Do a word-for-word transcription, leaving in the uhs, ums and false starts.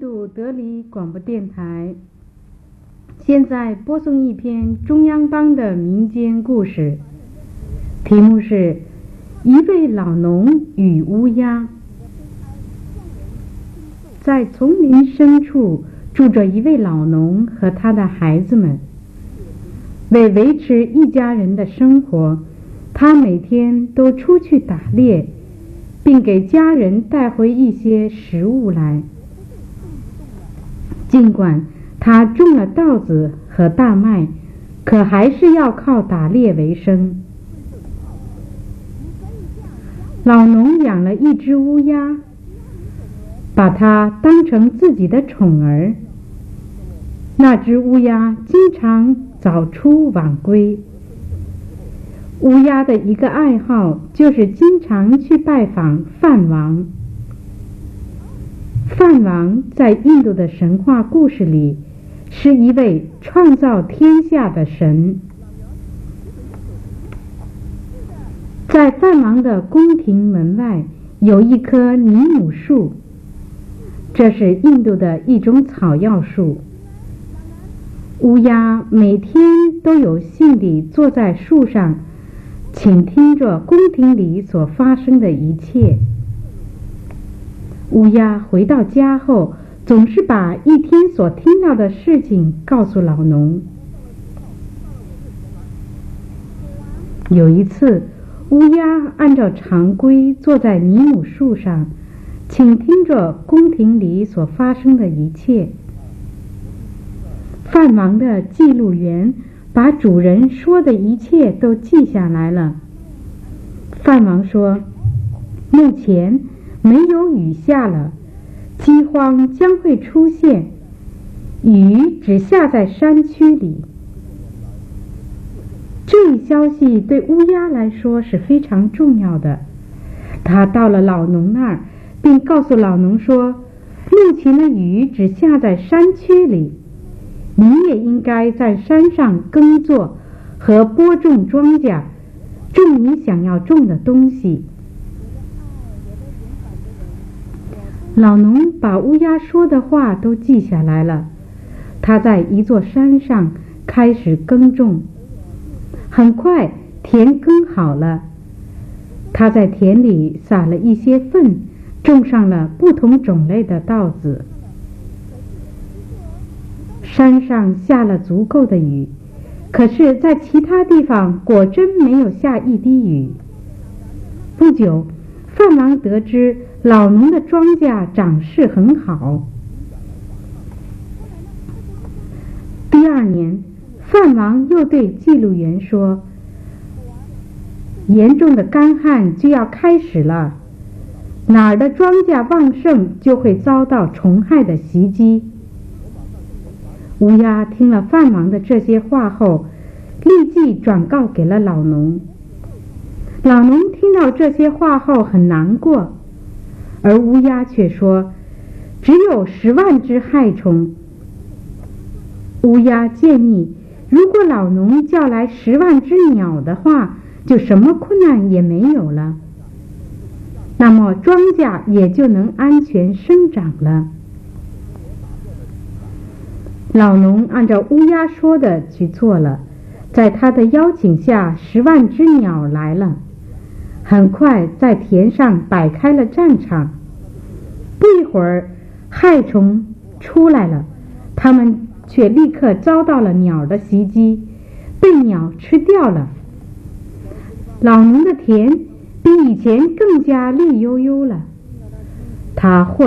度德里广播电台现在播送一篇中央邦的民间故事，题目是一位老农与乌鸦。在丛林深处住着一位老农和他的孩子们。为维持一家人的生活，他每天都出去打猎，并给家人带回一些食物来。尽管他种了稻子和大麦，可还是要靠打猎为生。老农养了一只乌鸦，把它当成自己的宠儿。那只乌鸦经常早出晚归。乌鸦的一个爱好就是经常去拜访梵王。梵王在印度的神话故事里是一位创造天下的神。在梵王的宫廷门外有一棵尼姆树，这是印度的一种草药树。乌鸦每天都有幸地坐在树上，倾听着宫廷里所发生的一切。乌鸦回到家后，总是把一天所听到的事情告诉老农。有一次，乌鸦按照常规坐在尼姆树上，倾听着宫廷里所发生的一切。梵王的记录员把主人说的一切都记下来了。梵王说，目前没有雨下了，饥荒将会出现，雨只下在山区里。这一消息对乌鸦来说是非常重要的。他到了老农那儿，并告诉老农说，目前的雨只下在山区里，你也应该在山上耕作和播种庄稼，种你想要种的东西。老农把乌鸦说的话都记下来了。他在一座山上开始耕种，很快田耕好了。他在田里撒了一些粪，种上了不同种类的稻子。山上下了足够的雨，可是在其他地方果真没有下一滴雨。不久，梵王得知老农的庄稼长势很好。第二年，梵王又对记录员说，严重的干旱就要开始了，哪儿的庄稼旺盛就会遭到虫害的袭击。乌鸦听了梵王的这些话后，立即转告给了老农。老农听到这些话后很难过，而乌鸦却说，只有十万只害虫。乌鸦建议，如果老农叫来十万只鸟的话，就什么困难也没有了，那么庄稼也就能安全生长了。老农按照乌鸦说的去做了，在他的邀请下，十万只鸟来了，很快在田上摆开了战场。不一会儿，害虫出来了，它们却立刻遭到了鸟的袭击，被鸟吃掉了。老农的田比以前更加绿油油了，他获